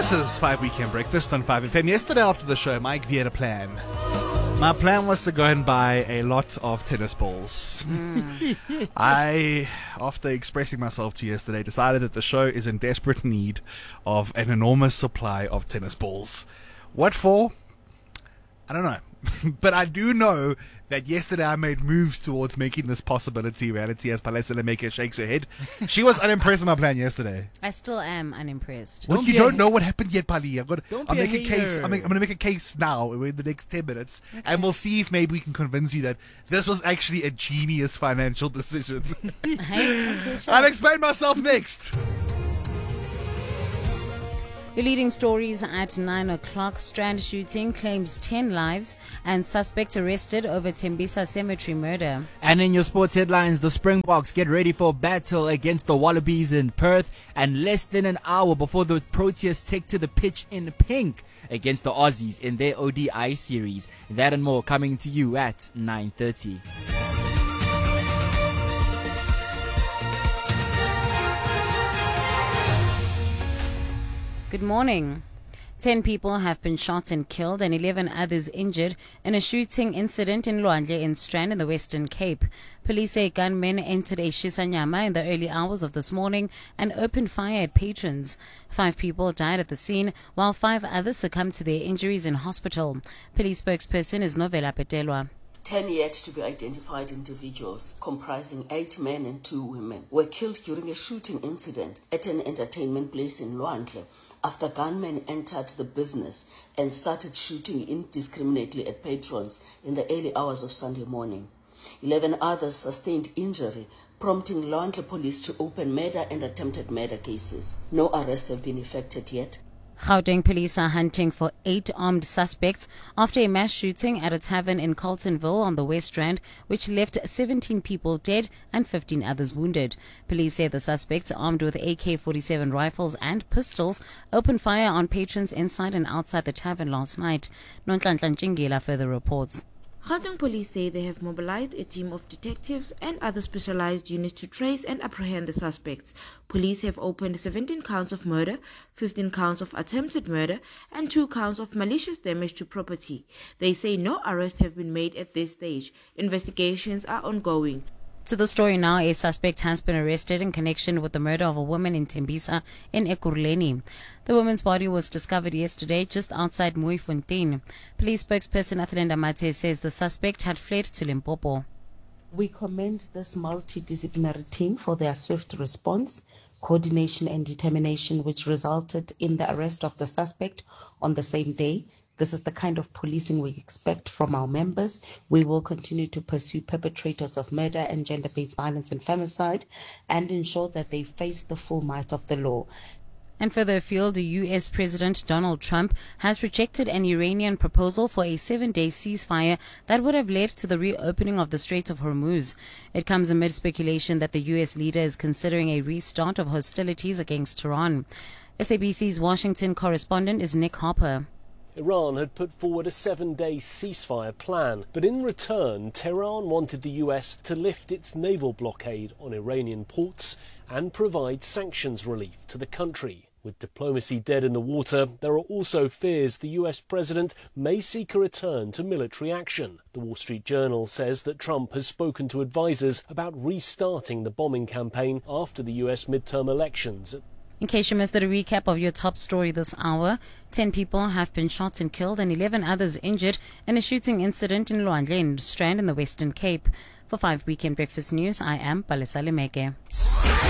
This is 5 Weekend Breakfast on 5FM. Yesterday after the show, Mike, we had a plan. My plan was to go and buy a lot of tennis balls. I, after expressing myself to you yesterday, decided that the show is in desperate need of an enormous supply of tennis balls. What for? I don't know. But I do know that yesterday I made moves towards making this possibility reality as Palesa Lemeke shakes her head. She was unimpressed with my plan yesterday. I still am unimpressed. Well, you don't know what happened yet, Pali. I'm going to make a case now in the next 10 minutes, and we'll see if maybe we can convince you that this was actually a genius financial decision. I'll explain myself next. Your leading stories at 9 o'clock. Strand shooting claims 10 lives and suspect arrested over Tembisa Cemetery murder. And in your sports headlines, the Springboks get ready for battle against the Wallabies in Perth, and less than an hour before the Proteas take to the pitch in pink against the Aussies in their ODI series. That and more coming to you at 9:30. Good morning. 10 people have been shot and killed and 11 others injured in a shooting incident in Lwandle in Strand in the Western Cape. Police say gunmen entered a Shisanyama in the early hours of this morning and opened fire at patrons. 5 people died at the scene, while 5 others succumbed to their injuries in hospital. Police spokesperson is Novela Petelwa. 10 yet to be identified individuals, comprising 8 men and 2 women, were killed during a shooting incident at an entertainment place in Lwandle after gunmen entered the business and started shooting indiscriminately at patrons in the early hours of Sunday morning. 11 others sustained injury, prompting Lwandle police to open murder and attempted murder cases. No arrests have been effected yet. Gauteng police are hunting for 8 armed suspects after a mass shooting at a tavern in Carltonville on the West Rand, which left 17 people dead and 15 others wounded. Police say the suspects, armed with AK-47 rifles and pistols, opened fire on patrons inside and outside the tavern last night. Nonhlanhla Ntshingila further reports. Gauteng police say they have mobilized a team of detectives and other specialized units to trace and apprehend the suspects. Police have opened 17 counts of murder, 15 counts of attempted murder, and 2 counts of malicious damage to property. They say no arrests have been made at this stage. Investigations are ongoing. To the story now, a suspect has been arrested in connection with the murder of a woman in Tembisa in Ekurhuleni. The woman's body was discovered yesterday just outside Mooifontein. Police spokesperson Athlenda Mate says the suspect had fled to Limpopo. We commend this multidisciplinary team for their swift response, coordination and determination which resulted in the arrest of the suspect on the same day. This is the kind of policing we expect from our members. We will continue to pursue perpetrators of murder and gender-based violence and femicide and ensure that they face the full might of the law. And further afield, the U.S. President Donald Trump has rejected an Iranian proposal for a 7-day ceasefire that would have led to the reopening of the Strait of Hormuz. It comes amid speculation that the U.S. leader is considering a restart of hostilities against Tehran. SABC's Washington correspondent is Nick Harper. Iran had put forward a 7-day ceasefire plan, but in return, Tehran wanted the US to lift its naval blockade on Iranian ports and provide sanctions relief to the country. With diplomacy dead in the water, there are also fears the US president may seek a return to military action. The Wall Street Journal says that Trump has spoken to advisers about restarting the bombing campaign after the US midterm elections. In case you missed a recap of your top story this hour, 10 people have been shot and killed and 11 others injured in a shooting incident in Lwandle in Strand in the Western Cape. For 5 Weekend Breakfast News, I am Palesa Lemeke.